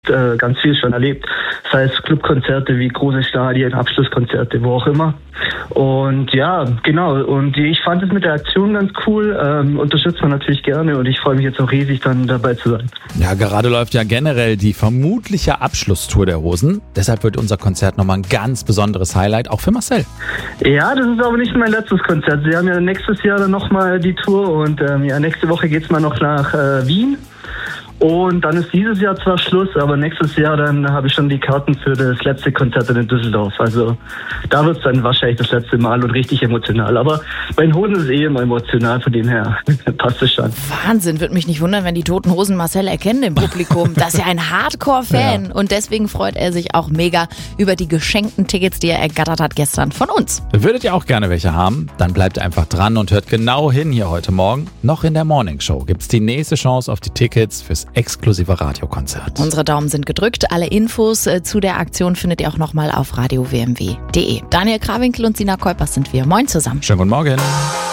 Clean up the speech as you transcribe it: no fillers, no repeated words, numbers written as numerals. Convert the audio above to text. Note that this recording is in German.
ganz viel schon erlebt. Sei es Clubkonzerte wie große Stadien, Abschlusskonzerte, wo auch immer. Und ja, genau. Und ich fand es mit der Aktion ganz cool. Unterstützt man natürlich gerne und ich freue mich jetzt auch riesig, dann dabei zu sein. Ja, gerade läuft ja generell die vermutliche Abschlusstour der Hosen. Deshalb wird unser Konzert nochmal ein ganz besonderes Highlight, auch für Marcel. Ja, das ist aber nicht mein letztes Konzert. Sie haben ja nächstes Jahr dann nochmal die Tour und nächste Woche geht's mal noch nach Wien. Und dann ist dieses Jahr zwar Schluss, aber nächstes Jahr dann habe ich schon die Karten für das letzte Konzert in Düsseldorf. Also da wird es dann wahrscheinlich das letzte Mal und richtig emotional. Aber bei den Hosen ist es immer emotional, von dem her passt es schon. Wahnsinn, würde mich nicht wundern, wenn die Toten Hosen Marcel erkennen im Publikum. Das ist ja ein Hardcore-Fan. Ja. Und deswegen freut er sich auch mega über die geschenkten Tickets, die er ergattert hat gestern von uns. Würdet ihr auch gerne welche haben? Dann bleibt einfach dran und hört genau hin hier heute Morgen. Noch in der Morning Show gibt es die nächste Chance auf die Tickets fürs exklusive Radiokonzert. Unsere Daumen sind gedrückt. Alle Infos zu der Aktion findet ihr auch nochmal auf radiowmw.de. Daniel Krawinkel und Sina Kuipers sind wir. Moin zusammen. Schönen guten Morgen.